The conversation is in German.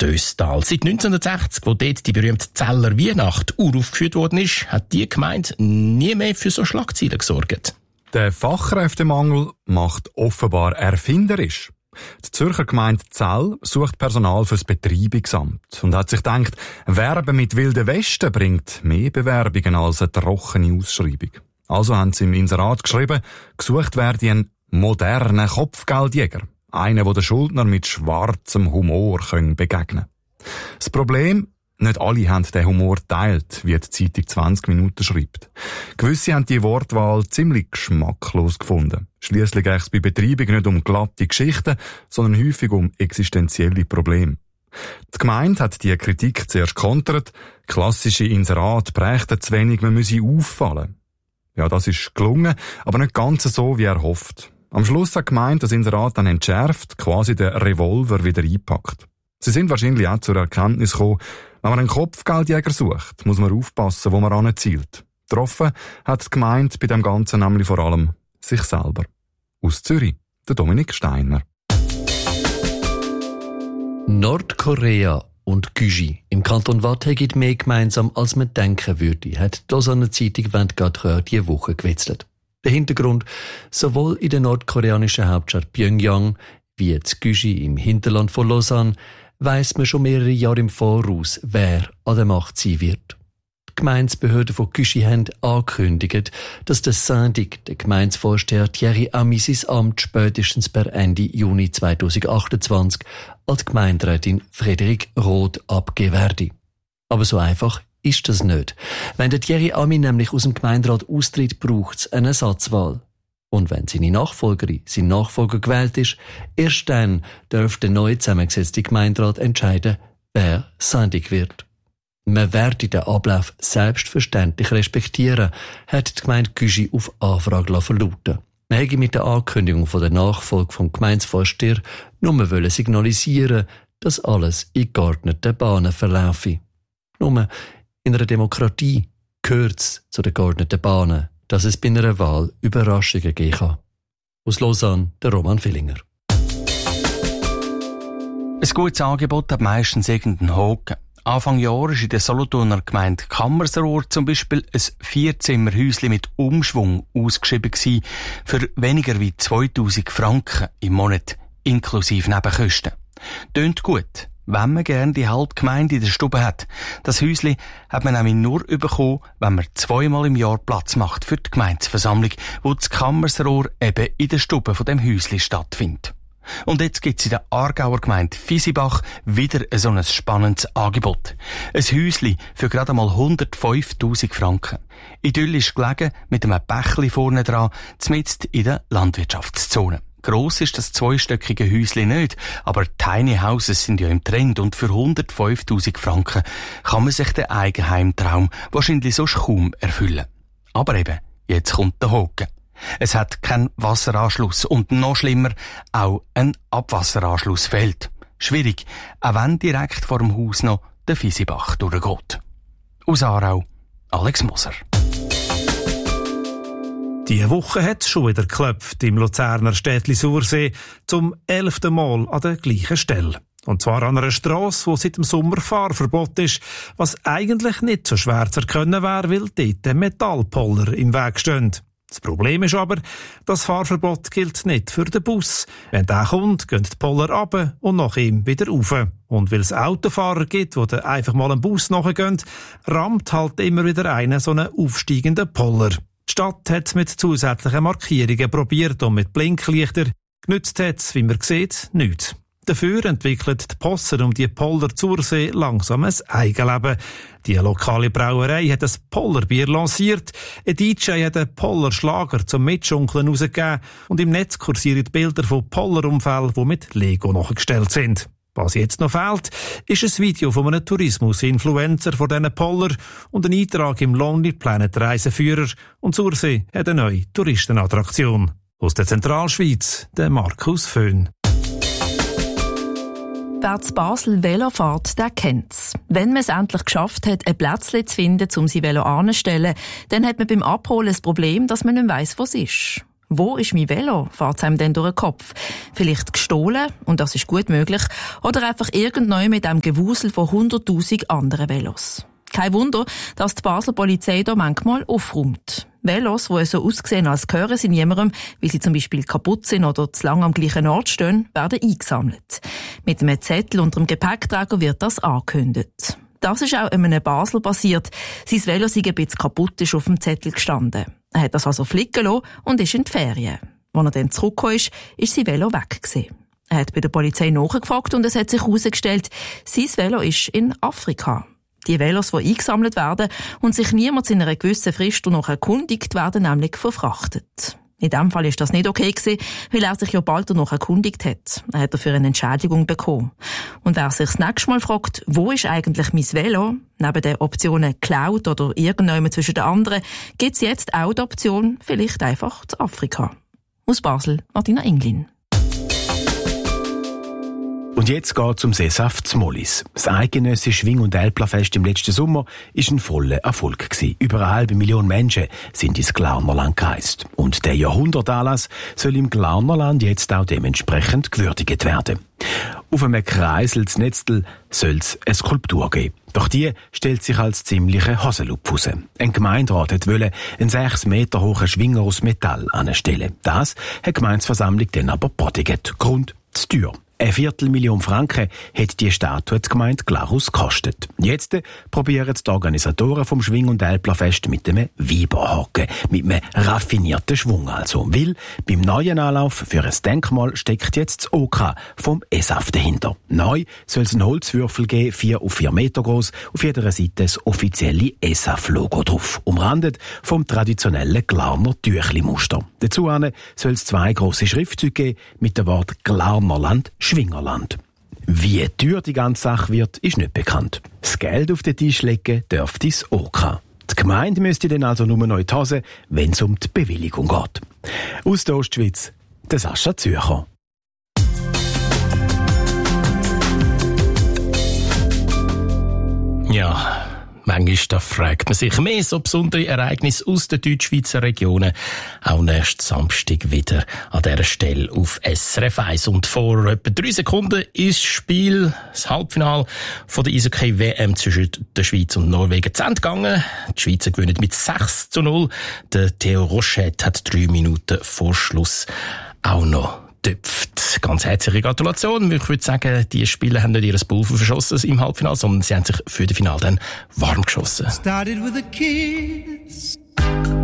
Döstal. Seit 1960, wo dort die berühmte Zeller Weihnacht uraufgeführt worden ist, hat die Gemeinde nie mehr für so Schlagzeilen gesorgt. Der Fachkräftemangel macht offenbar erfinderisch. Die Zürcher Gemeinde Zell sucht Personal fürs Betreibungsamt und hat sich gedacht, Werben mit Wilden Westen bringt mehr Bewerbungen als eine trockene Ausschreibung. Also haben sie im Inserat geschrieben, gesucht werde ein moderner Kopfgeldjäger. Einer, der den Schuldner mit schwarzem Humor begegnen kann. Das Problem, nicht alle haben den Humor geteilt, wie die Zeitung 20 Minuten schreibt. Gewisse haben die Wortwahl ziemlich geschmacklos gefunden. Schliesslich geht es bei Betreibung nicht um glatte Geschichten, sondern häufig um existenzielle Probleme. Die Gemeinde hat diese Kritik zuerst kontert. Klassische Inserate prägten zu wenig, man müsse auffallen. Ja, das ist gelungen, aber nicht ganz so, wie er hofft. Am Schluss hat die Gemeinde das Inserat dann entschärft, quasi den Revolver wieder eingepackt. Sie sind wahrscheinlich auch zur Erkenntnis gekommen, wenn man einen Kopfgeldjäger sucht, muss man aufpassen, wo man anzielt. Getroffen hat die Gemeinde bei dem Ganzen nämlich vor allem sich selber. Aus Zürich, der Dominik Steiner. Nordkorea und Gysi im Kanton Waadt haben mehr gemeinsam, als man denken würde, hat die Lausanne Zeitung Vanguard diese Woche gewitzelt. Der Hintergrund: sowohl in der nordkoreanischen Hauptstadt Pyongyang wie in Gysi im Hinterland von Lausanne weiss man schon mehrere Jahre im Voraus, wer an der Macht sein wird. Die Gemeindebehörden von Gysi haben angekündigt, dass der Syndic, der Gemeindevorsteher Thierry Ami, sein Amt spätestens per Ende Juni 2028 als Gemeinderätin Frederik Roth abgeben werde. Aber so einfach ist das nicht. Wenn der Thierry Ami nämlich aus dem Gemeinderat austritt, braucht es eine Ersatzwahl. Und wenn seine Nachfolgerin, sein Nachfolger gewählt ist, erst dann darf der neu zusammengesetzte Gemeinderat entscheiden, wer Syndic wird. Man werde den Ablauf selbstverständlich respektieren, hat die Gemeinde Gysi auf Anfrage verlauten. Man hätte mit der Ankündigung von der Nachfolge vom Gemeindevorsteher nur signalisieren, dass alles in geordneten Bahnen verlaufe. Nur in einer Demokratie gehört es zu den geordneten Bahnen, dass es bei einer Wahl Überraschungen geben kann. Aus Lausanne, der Roman Villinger. Ein gutes Angebot hat meistens irgendeinen Haken. Anfang Jahr war in der Solothurner Gemeinde Kammersrohr zum Beispiel ein 4-Zimmer-Häuschen mit Umschwung ausgeschrieben gewesen, für weniger wie 2000 Franken im Monat, inklusive Nebenkosten. Tönt gut, wenn man gerne die halbe Gemeinde in der Stube hat. Das Häuschen hat man nämlich nur bekommen, wenn man 2-mal im Jahr Platz macht für die Gemeindeversammlung, wo das Kammersrohr eben in der Stube von dem Häuschen stattfindet. Und jetzt gibt's in der Aargauer Gemeinde Visibach wieder so ein spannendes Angebot. Ein Häuschen für gerade einmal 105.000 Franken. Idyllisch gelegen, mit einem Bächli vorne dran, mitten in der Landwirtschaftszone. Gross ist das zweistöckige Häuschen nicht, aber Tiny Houses sind ja im Trend und für 105.000 Franken kann man sich den Eigenheimtraum wahrscheinlich sonst kaum erfüllen. Aber eben, jetzt kommt der Haken. Es hat keinen Wasseranschluss und noch schlimmer, auch ein Abwasseranschluss fehlt. Schwierig, auch wenn direkt vor dem Haus noch der Visibach durchgeht. Aus Aarau, Alex Moser. Diese Woche hat es schon wieder geklopft im Luzerner Städtli Sursee zum 11. Mal an der gleichen Stelle. Und zwar an einer Strasse, wo seit dem Sommer Fahrverbot ist, was eigentlich nicht so schwer zu erkennen wäre, weil dort Metallpoller im Weg stehen. Das Problem ist aber, das Fahrverbot gilt nicht für den Bus. Wenn der kommt, gehen die Poller runter und nach ihm wieder rauf. Und weil es Autofahrer gibt, die einfach mal einem Bus nachgehen, rammt halt immer wieder einer so einen aufsteigenden Poller. Die Stadt hat es mit zusätzlichen Markierungen probiert und mit Blinklichtern. Genützt hat es, wie man sieht, nichts. Dafür entwickelt die Posse um die Poller Zursee langsam ein Eigenleben. Die lokale Brauerei hat ein Pollerbier lanciert, ein DJ hat einen Pollerschlager zum Mitschunkeln rausgegeben und im Netz kursieren Bilder von Pollerunfällen, die mit Lego nachgestellt sind. Was jetzt noch fehlt, ist ein Video von einem Tourismus-Influencer von diesen Poller und ein Eintrag im Lonely Planet Reiseführer. Und Sursee hat eine neue Touristenattraktion. Aus der Zentralschweiz, der Markus Föhn. Wer zu Basel Velo fährt, der kennt's. Wenn man es endlich geschafft hat, ein Plätzchen zu finden, um sein Velo anzustellen, dann hat man beim Abholen das Problem, dass man nicht weiss, wo es ist. Wo ist mein Velo? Fährt einem dann durch den Kopf. Vielleicht gestohlen, und das ist gut möglich, oder einfach irgendwann mit einem Gewusel von 100'000 anderen Velos. Kein Wunder, dass die Basler Polizei da manchmal aufräumt. Velos, die so aussehen, als gehören sie niemandem, weil sie zum Beispiel kaputt sind oder zu lange am gleichen Ort stehen, werden eingesammelt. Mit einem Zettel unter dem Gepäckträger wird das angekündigt. Das ist auch in einem Basler passiert. Sein Velo sei ein bisschen kaputt, ist auf dem Zettel gestanden. Er hat das also flicken lassen und ist in die Ferien. Als er dann zurückgekommen ist sein Velo weg gewesen. Er hat bei der Polizei nachgefragt und es hat sich herausgestellt, sein Velo ist in Afrika. Die Velos, die eingesammelt werden und sich niemand in einer gewissen Frist danach erkundigt, werden nämlich verfrachtet. In diesem Fall ist das nicht okay gewesen, weil er sich ja bald danach erkundigt hat. Er hat dafür eine Entschädigung bekommen. Und wer sich das nächste Mal fragt, wo ist eigentlich mein Velo, neben den Optionen geklaut oder irgendjemand zwischen den anderen, gibt es jetzt auch die Option, vielleicht einfach zu Afrika. Aus Basel, Martina Inglin. Und jetzt geht's um Sesshaft Zmollis. Das eidgenössische Schwing- und Älplerfest im letzten Sommer war ein voller Erfolg gewesen. Über 500.000 Menschen sind ins Glarnerland gereist. Und der Jahrhundertanlass soll im Glarnerland jetzt auch dementsprechend gewürdigt werden. Auf einem Kreisel zu Netztel soll es eine Skulptur geben. Doch die stellt sich als ziemliche Haselupf heraus. Ein Gemeinderat wollte einen 6 Meter hohen Schwinger aus Metall anstellen. Das hat die Gemeindeversammlung dann aber bodigt. Grund zu teuer. 250.000 Franken hat die Statue die Gemeinde Glarus gekostet. Jetzt probieren die Organisatoren vom Schwing- und Älplerfest mit einem Weiberhaken, mit einem raffinierten Schwung also. Weil beim neuen Anlauf für ein Denkmal steckt jetzt das OK vom ESAF dahinter. Neu soll es einen Holzwürfel geben, 4 auf 4 Meter groß, auf jeder Seite das offizielle ESAF-Logo drauf, umrandet vom traditionellen Glarner Tüchli-Muster. Dazu soll es 2 grosse Schriftzüge geben mit dem Wort Glarnerland Schwingerland. Wie teuer die ganze Sache wird, ist nicht bekannt. Das Geld auf den Tisch legen dürfte es OK. Die Gemeinde müsste dann also nur noch in die Hose, wenn es um die Bewilligung geht. Aus der Ostschweiz, der Sascha Zürcher. Ja, manchmal da fragt man sich mehr so besondere Ereignisse aus den Deutschschweizer Regionen. Auch nächsten Samstag wieder an dieser Stelle auf SRF 1. Und vor etwa 3 Sekunden ist das Spiel, das Halbfinale von der Eishockey-WM zwischen der Schweiz und Norwegen zu Ende gegangen. Die Schweizer gewinnen mit 6:0. Der Theo Rochette hat 3 Minuten vor Schluss auch noch tüpft. Ganz herzliche Gratulation. Ich würde sagen, die Spieler haben nicht ihr Pulver verschossen im Halbfinale, sondern sie haben sich für das Finale dann warm geschossen. Started with a kiss.